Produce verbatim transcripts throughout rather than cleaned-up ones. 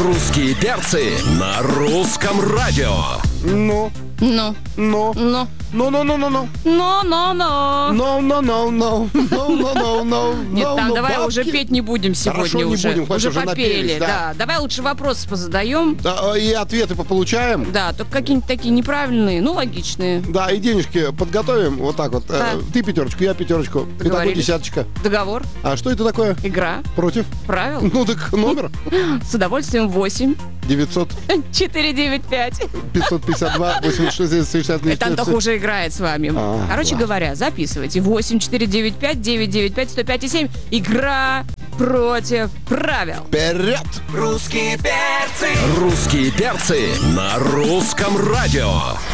Русские перцы на русском радио. Ну, Ну, ну, ну, ну, ну, ну, ну, ну. но, но, но. No, no, no, no, no, no, no, no. Нет, no, там no, давай бабки. уже петь не будем сегодня. Хорошо, не уже. будем, хоть уже уже попели, напелись, да. да. Давай лучше вопросы позадаем. Да, и ответы пополучаем. Да, только какие-нибудь такие неправильные, ну, логичные. Да, и денежки подготовим. Вот так вот. Да. Э, Ты пятерочку, я пятерочку. Итого Договорились. десяточка. Договор, А что это такое? игра, Против? правил. Ну так номер С удовольствием восемь девятьсот четыре девять пять. пятьсот пятьдесят два восемьдесят шесть шестьдесят Это Антоха уже играет с вами. А, Короче ладно. говоря, записывайте. восемь четыре девять пять девять девять пять сто пять и семь. Игра против правил. Вперед! Русские перцы. Русские перцы на русском радио.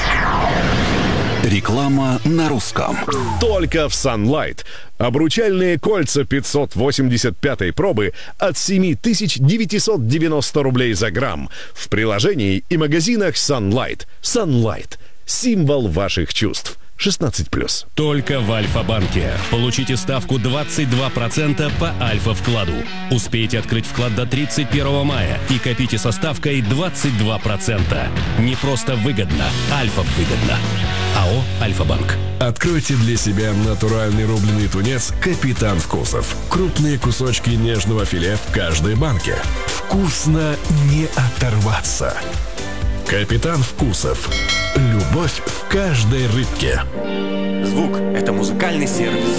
Реклама на русском. Только в Sunlight. Обручальные кольца пятьсот восемьдесят пятой пробы от семь тысяч девятьсот девяносто рублей за грамм. В приложении и магазинах Sunlight. Sunlight. Символ ваших чувств. шестнадцать плюс. Только в Альфа-банке. Получите ставку двадцать два процента по Альфа-вкладу. Успейте открыть вклад до тридцать первого мая и копите со ставкой двадцать два процента. Не просто выгодно, Альфа-выгодно. АО «Альфа-банк». Откройте для себя натуральный рубленый тунец «Капитан Вкусов». Крупные кусочки нежного филе в каждой банке. Вкусно не оторваться. «Капитан Вкусов». Любовь в каждой рыбке. Звук – это музыкальный сервис.